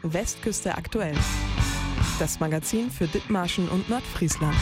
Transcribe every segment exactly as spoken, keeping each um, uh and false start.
Westküste aktuell. Das Magazin für Dithmarschen und Nordfriesland.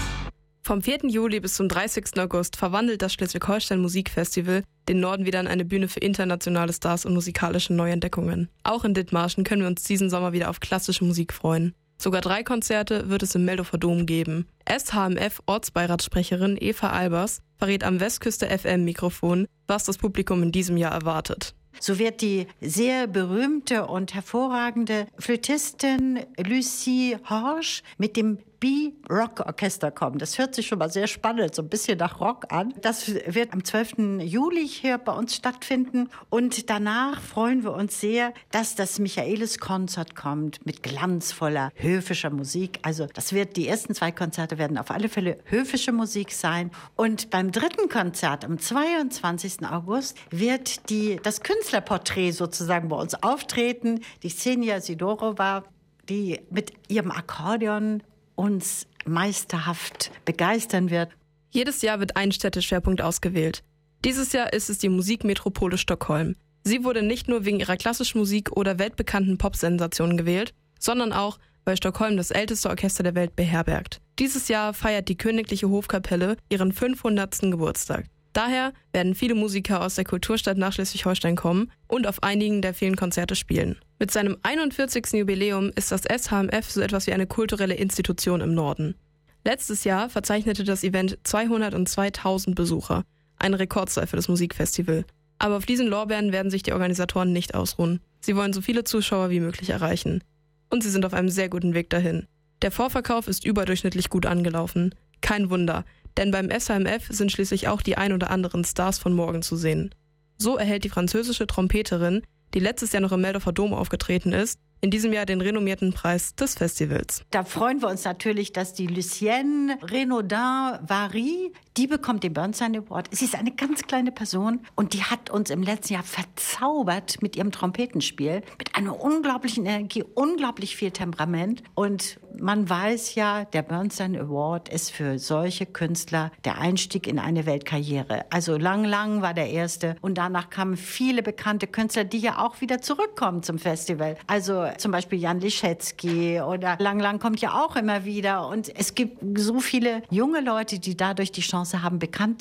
Vom vierten Juli bis zum dreißigsten August verwandelt das Schleswig-Holstein Musikfestival den Norden wieder in eine Bühne für internationale Stars und musikalische Neuentdeckungen. Auch in Dithmarschen können wir uns diesen Sommer wieder auf klassische Musik freuen. Sogar drei Konzerte wird es im Meldorfer Dom geben. S H M F-Ortsbeiratssprecherin Eva Albers verrät am Westküste F M-Mikrofon, was das Publikum in diesem Jahr erwartet. So wird die sehr berühmte und hervorragende Flötistin Lucie Horsch mit dem B-Rock-Orchester kommen. Das hört sich schon mal sehr spannend, so ein bisschen nach Rock an. Das wird am zwölften Juli hier bei uns stattfinden. Und danach freuen wir uns sehr, dass das Michaelis-Konzert kommt mit glanzvoller, höfischer Musik. Also das wird, die ersten zwei Konzerte werden auf alle Fälle höfische Musik sein. Und beim dritten Konzert am zweiundzwanzigsten August wird die, das Künstlerporträt sozusagen bei uns auftreten. Die Xenia Sidorova, die mit ihrem Akkordeon uns meisterhaft begeistern wird. Jedes Jahr wird ein Städteschwerpunkt ausgewählt. Dieses Jahr ist es die Musikmetropole Stockholm. Sie wurde nicht nur wegen ihrer klassischen Musik oder weltbekannten Pop-Sensationen gewählt, sondern auch, weil Stockholm das älteste Orchester der Welt beherbergt. Dieses Jahr feiert die Königliche Hofkapelle ihren fünfhundertsten Geburtstag. Daher werden viele Musiker aus der Kulturstadt nach Schleswig-Holstein kommen und auf einigen der vielen Konzerte spielen. Mit seinem einundvierzigsten Jubiläum ist das S H M F so etwas wie eine kulturelle Institution im Norden. Letztes Jahr verzeichnete das Event zweihundertzweitausend Besucher, eine Rekordzahl für das Musikfestival. Aber auf diesen Lorbeeren werden sich die Organisatoren nicht ausruhen. Sie wollen so viele Zuschauer wie möglich erreichen. Und sie sind auf einem sehr guten Weg dahin. Der Vorverkauf ist überdurchschnittlich gut angelaufen. Kein Wunder, denn beim S H M F sind schließlich auch die ein oder anderen Stars von morgen zu sehen. So erhält die französische Trompeterin, die letztes Jahr noch im Meldorfer Dom aufgetreten ist, in diesem Jahr den renommierten Preis des Festivals. Da freuen wir uns natürlich, dass die Lucienne Renaudin-Vary, die bekommt den Bernstein Award. Sie ist eine ganz kleine Person und die hat uns im letzten Jahr verzaubert mit ihrem Trompetenspiel, mit einer unglaublichen Energie, unglaublich viel Temperament. Und man weiß ja, der Bernstein Award ist für solche Künstler der Einstieg in eine Weltkarriere. Also Lang Lang war der erste und danach kamen viele bekannte Künstler, die ja auch wieder zurückkommen zum Festival. Also zum Beispiel Jan Liszewski oder Lang Lang kommt ja auch immer wieder. Und es gibt so viele junge Leute, die dadurch die Chance haben, bekannt